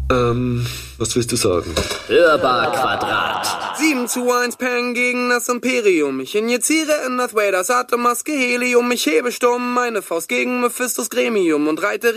Was willst du sagen? Hörbar Quadrat. 7:1 Peng gegen das Imperium. Ich injiziere in Darth Vaders Atemmaske Helium. Ich hebe stumm meine Faust gegen Mephistos Gremium und reite